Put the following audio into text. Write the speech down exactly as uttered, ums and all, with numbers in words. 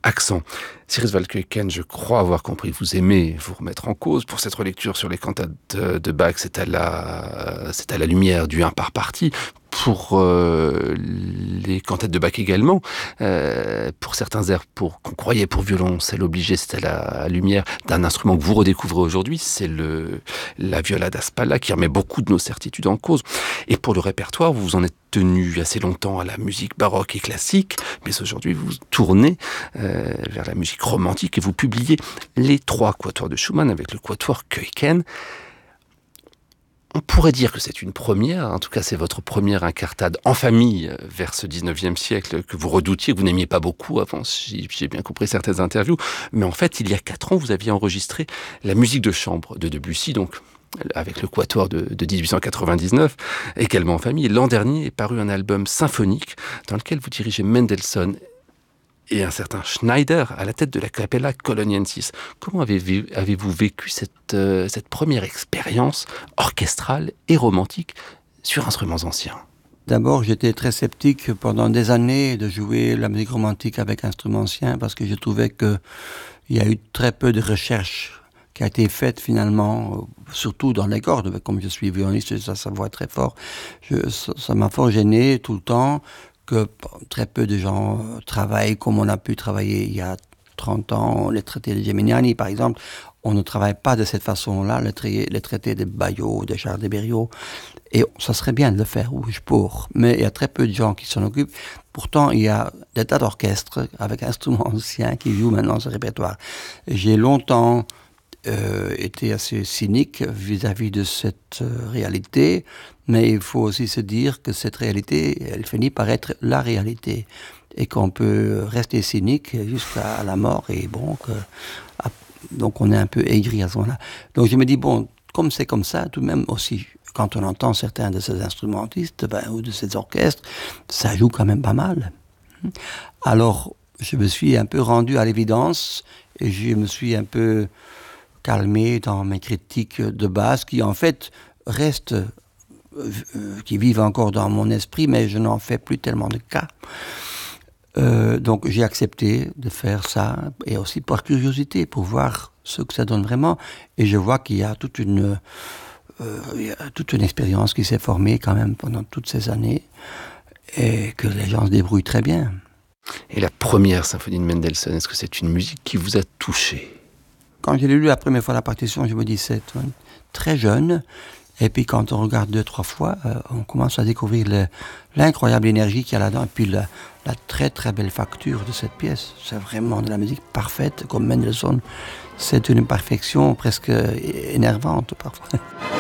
accent. Cyrus Valkuyken, je crois avoir compris que vous aimez vous remettre en cause. Pour cette relecture sur les cantates de, de Bach, c'est à la, c'est à la lumière du un par partie. Pour euh, les cantates de Bach également, euh, pour certains airs pour, qu'on croyait pour violoncelle obligé, c'est à la lumière d'un instrument que vous redécouvrez aujourd'hui, c'est le, la viola da spalla, qui remet beaucoup de nos certitudes en cause. Et pour le répertoire, vous vous en êtes tenu assez longtemps à la musique baroque et classique, mais aujourd'hui vous tournez euh, vers la musique romantique et vous publiez les trois quatuors de Schumann avec le quatuor Kuyken. On pourrait dire que c'est une première, en tout cas c'est votre première incartade en famille vers ce dix-neuvième siècle que vous redoutiez, que vous n'aimiez pas beaucoup avant, si j'ai bien compris certaines interviews, mais en fait il y a quatre ans vous aviez enregistré la musique de chambre de Debussy, donc avec le quatuor de, de dix-huit cent quatre-vingt-dix-neuf, également en famille. Et l'an dernier est paru un album symphonique dans lequel vous dirigez Mendelssohn et un certain Schneider à la tête de la Capella Coloniensis. Comment avez-vous, avez-vous vécu cette, euh, cette première expérience orchestrale et romantique sur instruments anciens ? D'abord, j'étais très sceptique pendant des années de jouer la musique romantique avec instruments anciens parce que je trouvais qu'il y a eu très peu de recherche qui a été faite finalement, surtout dans les cordes. Comme je suis violoniste, ça, ça voit très fort. Je, ça, ça m'a fort gêné tout le temps que très peu de gens travaillent comme on a pu travailler il y a trente ans. Les traités de Geminiani, par exemple, on ne travaille pas de cette façon-là, les, tra- les traités de Bayeux, de Charles de Berriot. Et ça serait bien de le faire, oui, pour. Mais il y a très peu de gens qui s'en occupent. Pourtant, il y a des tas d'orchestres avec instruments anciens qui jouent maintenant ce répertoire. J'ai longtemps euh, été assez cynique vis-à-vis de cette euh, réalité, mais il faut aussi se dire que cette réalité, elle finit par être la réalité. Et qu'on peut rester cynique jusqu'à la mort. Et bon, que, donc on est un peu aigri à ce moment-là. Donc je me dis, bon, comme c'est comme ça, tout de même aussi, quand on entend certains de ces instrumentistes ben, ou de ces orchestres, ça joue quand même pas mal. Alors, je me suis un peu rendu à l'évidence et je me suis un peu calmé dans mes critiques de base qui, en fait, restent, euh, qui vivent encore dans mon esprit, mais je n'en fais plus tellement de cas. Euh, donc j'ai accepté de faire ça, et aussi par curiosité, pour voir ce que ça donne vraiment. Et je vois qu'il y a toute une, euh, il y a toute une expérience qui s'est formée quand même pendant toutes ces années, et que les gens se débrouillent très bien. Et la première symphonie de Mendelssohn, est-ce que c'est une musique qui vous a touché ? Quand j'ai lu la première fois la partition, je me dis c'est très jeune. Et puis quand on regarde deux, trois fois, euh, on commence à découvrir le, l'incroyable énergie qu'il y a là-dedans. Et puis la, la très très belle facture de cette pièce. C'est vraiment de la musique parfaite, comme Mendelssohn. C'est une perfection presque énervante parfois.